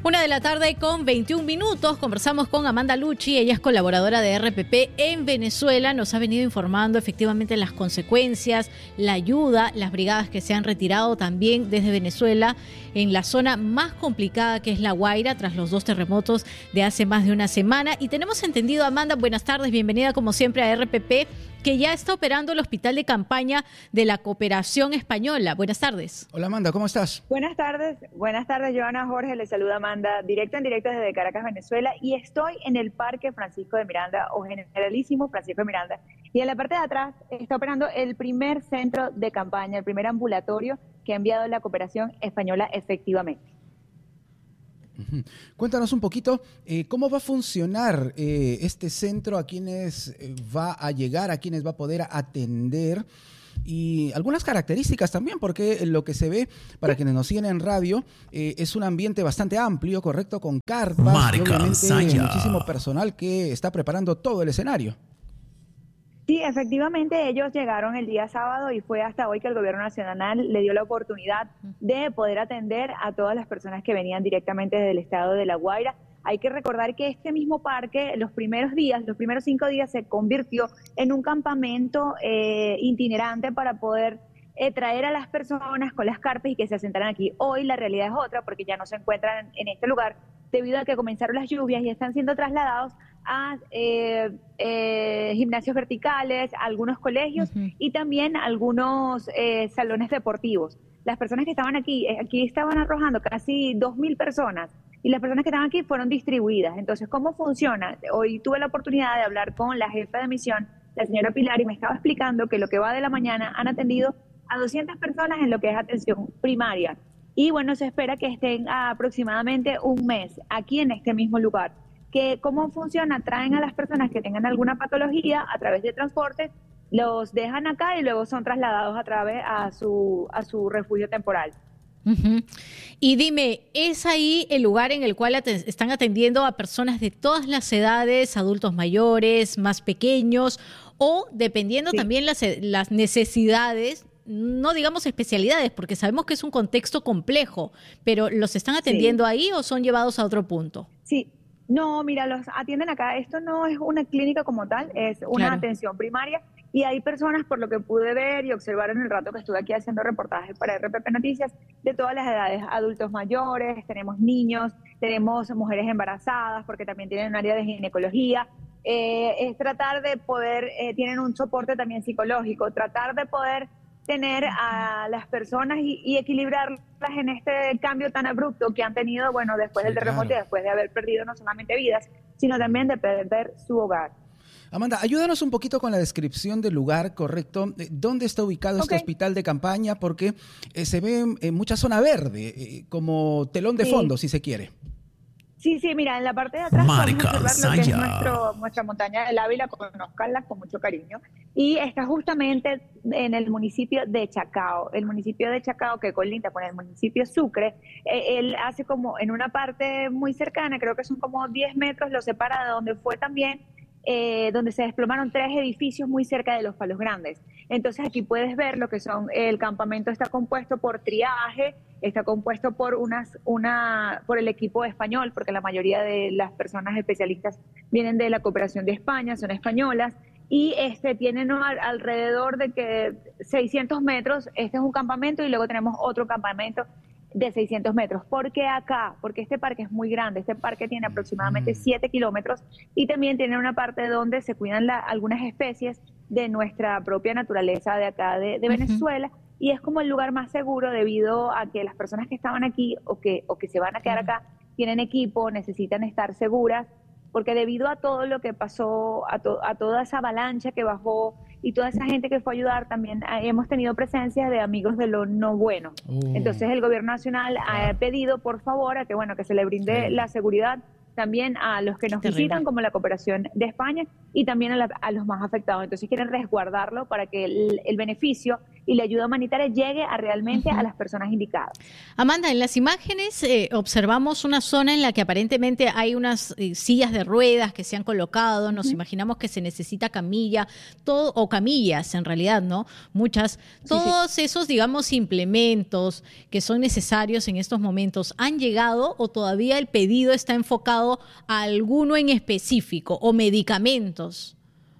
1:00 con 21 minutos. Conversamos con Amanda Lucci, ella es colaboradora de RPP en Venezuela. Nos ha venido informando efectivamente las consecuencias, la ayuda, las brigadas que se han retirado también desde Venezuela en la zona más complicada que es La Guaira, tras los 2 terremotos de hace más de una semana. Y tenemos entendido, Amanda, buenas tardes, bienvenida como siempre a RPP, que ya está operando el hospital de campaña de la Cooperación Española. Buenas tardes. Hola Amanda, ¿cómo estás? Buenas tardes, Joana. Jorge, le saluda Amanda, directo desde Caracas, Venezuela, y estoy en el Parque Francisco de Miranda, o Generalísimo Francisco de Miranda, y en la parte de atrás está operando el primer centro de campaña, el primer ambulatorio que ha enviado la Cooperación Española efectivamente. Cuéntanos un poquito cómo va a funcionar este centro, a quiénes va a llegar, a quiénes va a poder atender y algunas características también, porque lo que se ve para quienes nos siguen en radio es un ambiente bastante amplio, correcto, con carpas y obviamente muchísimo personal que está preparando todo el escenario. Sí, efectivamente, ellos llegaron el día sábado y fue hasta hoy que el gobierno nacional le dio la oportunidad de poder atender a todas las personas que venían directamente desde el estado de La Guaira. Hay que recordar que este mismo parque, los primeros 5 días, se convirtió en un campamento itinerante para poder traer a las personas con las carpas y que se asentaran aquí. Hoy la realidad es otra, porque ya no se encuentran en este lugar debido a que comenzaron las lluvias y están siendo trasladados a gimnasios verticales, a algunos colegios y también algunos salones deportivos. Las personas que estaban aquí estaban arrojando casi 2.000 personas y las personas que estaban aquí fueron distribuidas. Entonces, ¿cómo funciona? Hoy tuve la oportunidad de hablar con la jefa de misión, la señora Pilar, y me estaba explicando que lo que va de la mañana han atendido a 200 personas en lo que es atención primaria. Y bueno, se espera que estén aproximadamente un mes aquí en este mismo lugar. ¿Cómo funciona? Traen a las personas que tengan alguna patología a través de transporte, los dejan acá y luego son trasladados a su refugio temporal. Y dime, ¿es ahí el lugar en el cual están atendiendo a personas de todas las edades, adultos mayores, más pequeños, o dependiendo también las necesidades, no digamos especialidades, porque sabemos que es un contexto complejo, pero ¿los están atendiendo ahí o son llevados a otro punto? Sí. No, mira, los atienden acá. Esto no es una clínica como tal, es una atención primaria y hay personas, por lo que pude ver y observar en el rato que estuve aquí haciendo reportajes para RPP Noticias, de todas las edades, adultos mayores, tenemos niños, tenemos mujeres embarazadas, porque también tienen un área de ginecología. Es tratar de poder, tienen un soporte también psicológico, tratar de poder tener a las personas y equilibrarlas en este cambio tan abrupto que han tenido, bueno, después del terremoto y después de haber perdido no solamente vidas, sino también de perder su hogar. Amanda, ayúdanos un poquito con la descripción del lugar, correcto. ¿Dónde está ubicado este hospital de campaña? Porque se ve mucha zona verde, como telón de fondo, si se quiere. Sí, mira, en la parte de atrás podemos observar lo que es nuestra montaña del Ávila, conozcanla con mucho cariño, y está justamente en el municipio de Chacao. El municipio de Chacao, que colinda con el municipio Sucre, él hace como en una parte muy cercana, creo que son como 10 metros, lo separa de donde fue también, donde se desplomaron 3 edificios muy cerca de los Palos Grandes. Entonces aquí puedes ver lo que son, el campamento está compuesto por triaje, está compuesto por por el equipo español, porque la mayoría de las personas especialistas vienen de la Cooperación de España, son españolas, y tienen alrededor de que 600 metros, este es un campamento, y luego tenemos otro campamento de 600 metros. ¿Por qué acá? Porque este parque es muy grande, este parque tiene aproximadamente 7 kilómetros y también tiene una parte donde se cuidan algunas especies de nuestra propia naturaleza de acá de Venezuela, y es como el lugar más seguro debido a que las personas que estaban aquí o que se van a quedar acá tienen equipo, necesitan estar seguras, porque debido a todo lo que pasó, a toda esa avalancha que bajó y toda esa gente que fue a ayudar, también hemos tenido presencia de amigos de lo no bueno. Entonces el gobierno nacional ha pedido, por favor, a que se le brinde la seguridad también a los que nos visitan, como la Cooperación de España, y también a los más afectados. Entonces quieren resguardarlo para que el beneficio y la ayuda humanitaria llegue realmente a las personas indicadas. Amanda, en las imágenes observamos una zona en la que aparentemente hay unas sillas de ruedas que se han colocado, nos imaginamos que se necesita camilla, o camillas en realidad, ¿no? Muchas. Todos esos, digamos, implementos que son necesarios en estos momentos, ¿han llegado o todavía el pedido está enfocado a alguno en específico o medicamentos?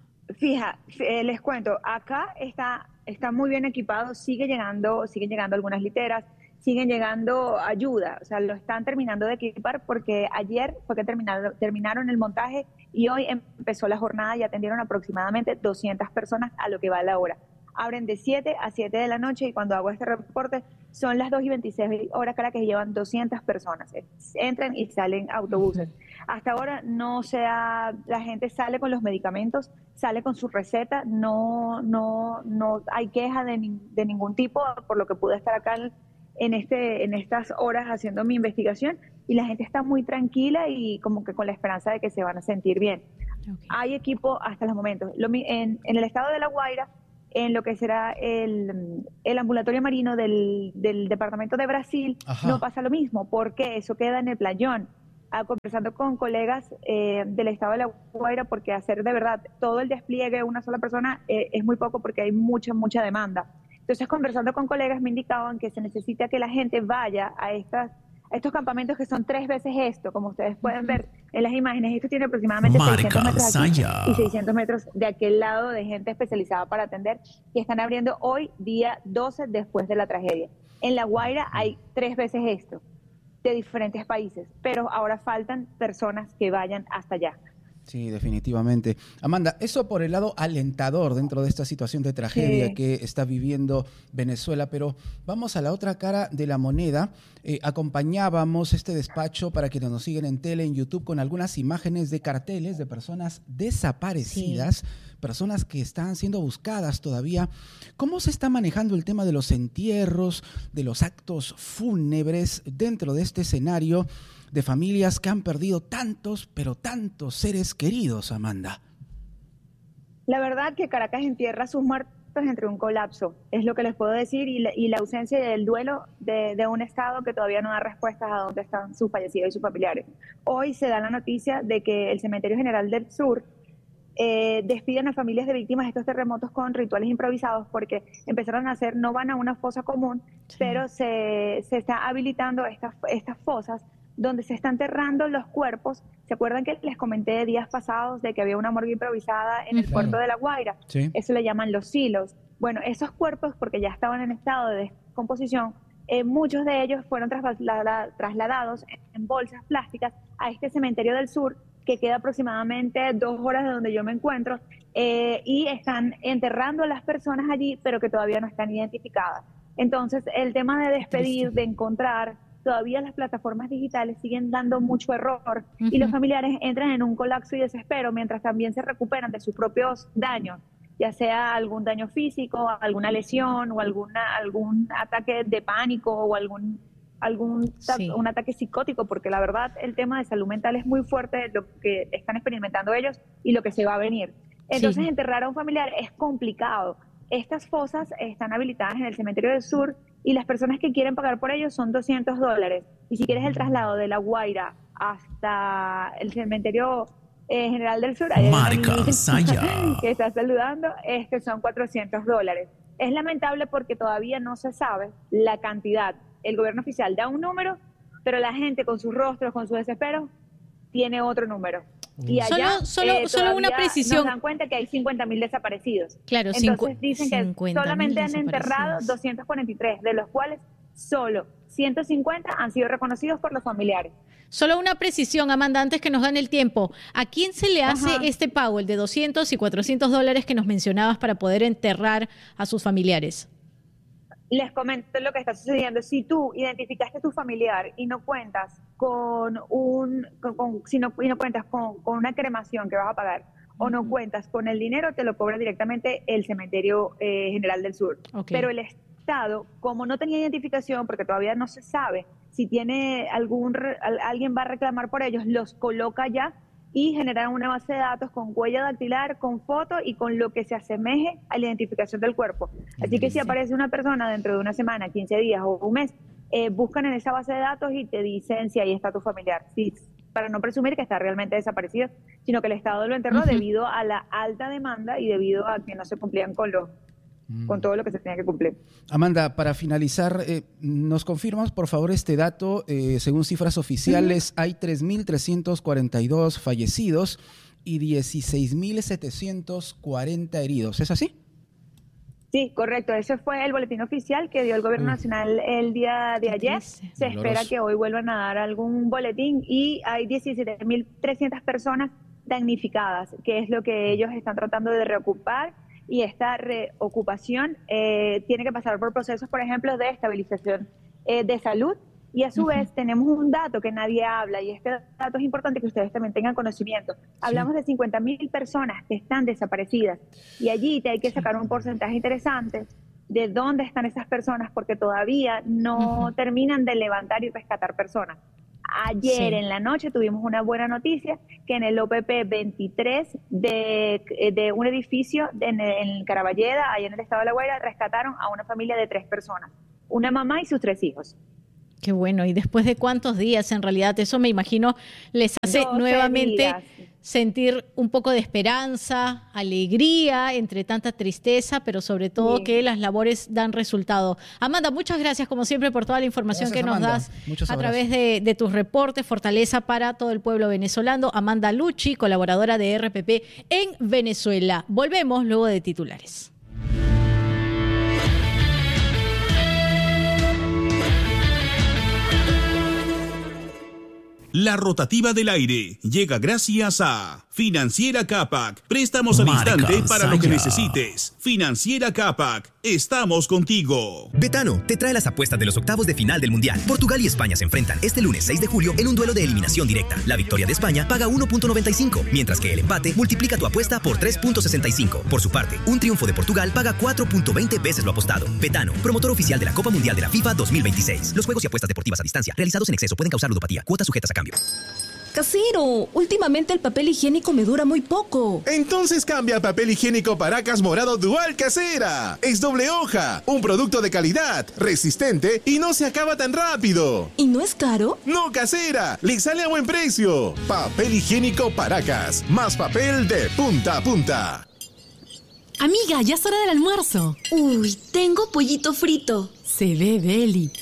Les cuento, acá está muy bien equipado, siguen llegando algunas literas, siguen llegando ayuda, o sea, lo están terminando de equipar porque ayer fue que terminaron el montaje y hoy empezó la jornada y atendieron aproximadamente 200 personas a lo que va la hora. Abren de 7 a 7 de la noche y cuando hago este reporte son las 2:26 horas Caracas y llevan 200 personas. Entran y salen autobuses. Hasta ahora la gente sale con los medicamentos, sale con su receta, no hay queja de ningún tipo, por lo que pude estar acá en estas horas haciendo mi investigación y la gente está muy tranquila y como que con la esperanza de que se van a sentir bien. Okay. Hay equipo hasta los momentos. En el estado de La Guaira, en lo que será el ambulatorio marino del departamento de Brasil, no pasa lo mismo, porque eso queda en el playón. Conversando con colegas del estado de La Guaira, porque hacer de verdad todo el despliegue de una sola persona es muy poco porque hay mucha demanda. Entonces, conversando con colegas me indicaban que se necesita que la gente vaya a estos campamentos que son 3 veces esto, como ustedes pueden ver en las imágenes. Esto tiene aproximadamente 600 metros aquí y 600 metros de aquel lado de gente especializada para atender, que están abriendo hoy, día 12, después de la tragedia. En La Guaira hay 3 veces esto, de diferentes países, pero ahora faltan personas que vayan hasta allá. Sí, definitivamente. Amanda, eso por el lado alentador dentro de esta situación de tragedia que está viviendo Venezuela, pero vamos a la otra cara de la moneda. Acompañábamos este despacho para quienes nos siguen en tele, en YouTube, con algunas imágenes de carteles de personas desaparecidas, personas que están siendo buscadas todavía. ¿Cómo se está manejando el tema de los entierros, de los actos fúnebres dentro de este escenario de familias que han perdido tantos, pero tantos seres queridos, Amanda? La verdad que Caracas entierra sus muertos entre un colapso, es lo que les puedo decir, y la ausencia del duelo de un Estado que todavía no da respuestas a dónde están sus fallecidos y sus familiares. Hoy se da la noticia de que el Cementerio General del Sur despiden a familias de víctimas de estos terremotos con rituales improvisados porque empezaron a hacer, no van a una fosa común, pero se está habilitando estas fosas donde se están enterrando los cuerpos. ¿Se acuerdan que les comenté días pasados de que había una morgue improvisada en el puerto de La Guaira? Sí. Eso le llaman los silos. Bueno, esos cuerpos, porque ya estaban en estado de descomposición, muchos de ellos fueron trasladados en bolsas plásticas a este cementerio del sur, que queda aproximadamente 2 horas de donde yo me encuentro, y están enterrando a las personas allí, pero que todavía no están identificadas. Entonces, el tema de despedir, de encontrar, todavía las plataformas digitales siguen dando mucho error y los familiares entran en un colapso y desespero mientras también se recuperan de sus propios daños, ya sea algún daño físico, alguna lesión o algún ataque de pánico o un ataque psicótico, porque la verdad el tema de salud mental es muy fuerte, lo que están experimentando ellos y lo que se va a venir. Entonces enterrar a un familiar es complicado. Estas fosas están habilitadas en el Cementerio del Sur y las personas que quieren pagar por ellos son $200. Y si quieres el traslado de La Guaira hasta el Cementerio General del Sur, que está saludando, son $400. Es lamentable porque todavía no se sabe la cantidad. El gobierno oficial da un número, pero la gente con sus rostros, con su desespero, tiene otro número. Y allá solo una precisión. Nos dan cuenta que hay 50.000 desaparecidos. Claro, entonces dicen que solamente han enterrado 243, de los cuales solo 150 han sido reconocidos por los familiares. Solo una precisión, Amanda, antes que nos gane el tiempo. ¿A quién se le hace este pago, el de $200 y $400 que nos mencionabas para poder enterrar a sus familiares? Les comento lo que está sucediendo. Si tú identificaste a tu familiar y no cuentas con una cremación que vas a pagar, o no cuentas con el dinero, te lo cobra directamente el Cementerio General del Sur. Pero el Estado, como no tenía identificación, porque todavía no se sabe si tiene alguien va a reclamar por ellos, los coloca ya y generar una base de datos con huella dactilar, con foto y con lo que se asemeje a la identificación del cuerpo. Así que si aparece una persona dentro de una semana, 15 días o un mes, buscan en esa base de datos y te dicen si ahí está tu familiar. Sí, para no presumir que está realmente desaparecido, sino que el Estado lo enterró debido a la alta demanda y debido a que no se cumplían con todo lo que se tenía que cumplir. Amanda, para finalizar, ¿nos confirmas, por favor, este dato? Según cifras oficiales, hay 3.342 fallecidos y 16.740 heridos. ¿Es así? Sí, correcto. Ese fue el boletín oficial que dio el Gobierno Nacional el día de ayer. Se espera que hoy vuelvan a dar algún boletín y hay 17.300 personas damnificadas, que es lo que ellos están tratando de reocupar. Y esta reocupación tiene que pasar por procesos, por ejemplo, de estabilización de salud. Y a su vez tenemos un dato que nadie habla, y este dato es importante que ustedes también tengan conocimiento. Hablamos de 50.000 personas que están desaparecidas, y allí te hay que sacar un porcentaje interesante de dónde están esas personas, porque todavía no terminan de levantar y rescatar personas. Ayer en la noche tuvimos una buena noticia, que en el OPP 23 de un edificio en Caraballeda, allá en el estado de La Guaira, rescataron a una familia de 3 personas, una mamá y sus 3 hijos. Qué bueno. ¿Y después de cuántos días en realidad? Eso me imagino les hace nuevamente días. Sentir un poco de esperanza, alegría entre tanta tristeza, pero sobre todo que las labores dan resultado. Amanda, muchas gracias como siempre por toda la información que nos das a través de tus reportes. Fortaleza para todo el pueblo venezolano. Amanda Lucci, colaboradora de RPP en Venezuela. Volvemos luego de titulares. La rotativa del aire llega gracias a Financiera Capac. Préstamos al instante para lo que necesites. Financiera Capac. Estamos contigo. Betano te trae las apuestas de los octavos de final del Mundial. Portugal y España se enfrentan este lunes 6 de julio en un duelo de eliminación directa. La victoria de España paga 1.95, mientras que el empate multiplica tu apuesta por 3.65. Por su parte, un triunfo de Portugal paga 4.20 veces lo apostado. Betano, promotor oficial de la Copa Mundial de la FIFA 2026. Los juegos y apuestas deportivas a distancia realizados en exceso pueden causar ludopatía. Cuotas sujetas a cambio. Casero, últimamente el papel higiénico me dura muy poco. Entonces cambia a papel higiénico Paracas Morado Dual Casera. Es doble hoja, un producto de calidad, resistente y no se acaba tan rápido. ¿Y no es caro? No, Casera, le sale a buen precio. Papel higiénico Paracas, más papel de punta a punta. Amiga, ya es hora del almuerzo. Uy, tengo pollito frito. Se ve deli.